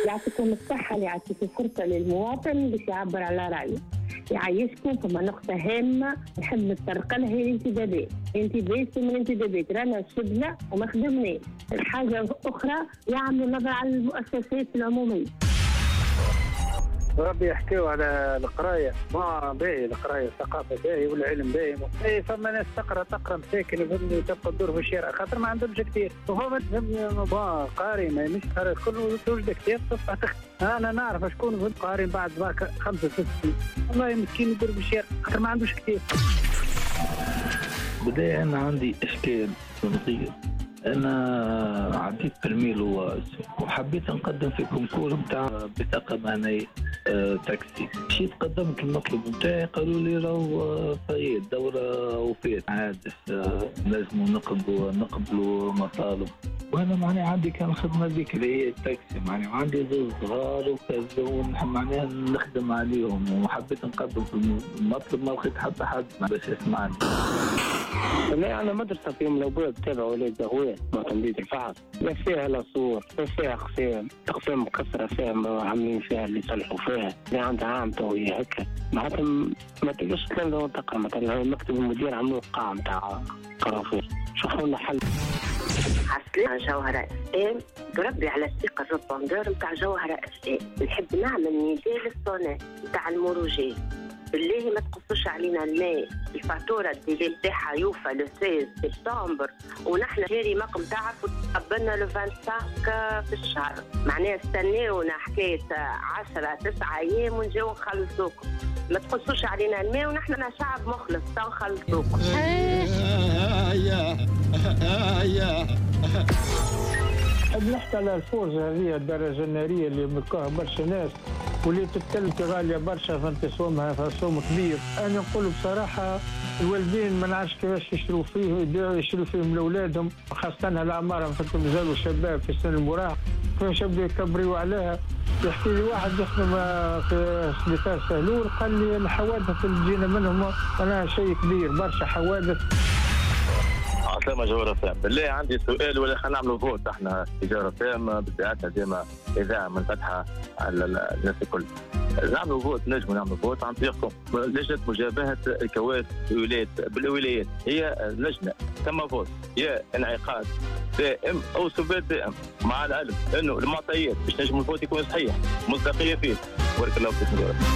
يعطيكم الصحة اللي يعطيكم فرصة للمواطن باش يعبر على رأيه، يعيشكم. فما نقطة هامة نحب نتطرق لها، هي الانتدابات. انتدابات من الانتدابات رانا شبنا وما خدمناش. الحاجة أخرى يعملوا نظر على المؤسسات العمومية. ربي يحكيوا على القرايه، ما باهي القرايه، الثقافه باهي والعلم باهي. اي فما ناس تقرا مساكن تبقى تدور في الشارع خاطر ما عندهمش كثير، وهو قاري ما مش قاري كله توجد كثير تصبح تخدم. انا نعرف شكون قاري بعد 5 6 سنين والله مسكين يدور في الشارع خاطر ما عندوش كثير. بداية أنا عندي إشكال صغير، أنا عديت برميل وحبيت نقدم في كونكور متاع بطاقة مهنية تاكسي. مشيت قدمت المطلب متاعي، قالوا لي راهو فايت دورة وفات عادش لازم نقبلوا مطالب. وانا معناها عندي كان الخدمه ذيك اللي هي التاكسي، معناها عندي زوج صغار وكذا معناها نخدم عليهم، وحبيت نقدم في المطلب ما لقيت حتى حد باش يسمعني. لا أنا مدرسة في الأبواب تبع ولاد زهوية معتمدية الفحص، لا فيها لا صور لا فيها أقسام مكسرة فيها عاملين فيها اللي يصلحوا فيها، لا عندها عام توي هكا معناتها ما تقدرش تلقى تقرا. مثلا مكتب المدير عملوا قاعة متاع قرافيش، شوفوا لنا حل. عسلامة جوهرة FM، بربي على الثقة الريبوندور متاع جوهرة FM. نحب نعمل نداء للصونات متاع المروجين، بالله ما تقصوش علينا الماء. الفاتورة الديلي تاعها يوفى لو 16 سبتمبر، ونحن جاري مقم تعرفوا تقبلنا لو 25 في الشهر. معناها استناونا حكاية 10-9 أيام ونجاو نخلصوكم. ما تقصوش علينا الماء ونحن شعب مخلص تنخلصوكم. نحكي على الفرصة هذه الدرجة النارية اللي ملكوها برشا ناس واللي تتكلف غالية برشا فانتصومها فصوم كبير. أنا نقول بصراحة الوالدين ما نعرفش كيفاش يشروا فيهم لأولادهم، خاصة الأعمار مازالوا شباب في سن المراهقة، كيفاش يبدأوا يكبروا عليها. يحكي لي واحد يخدم في سبيطار سهلول قال لي الحوادث اللي تجينا منهم أنا شيء كبير برشا حوادث. عسلامة جوهرة FM، بالله عندي سؤال ولا خلينا نعملوا فوت احنا في جوهرة FM بتاعتنا ديما إذاعة منفتحة على الناس الكل. نعملوا فوت، نجموا نعملوا فوت عن طريقكم لجنة مجابهة الكوارث بالولايات. هي لجنة كما فوت يا انعقاد دائم أو سبات دائم، مع العلم إنه المعطيات باش نجموا الفوت يكون صحيح مصداقية فيه. بارك الله فيكم.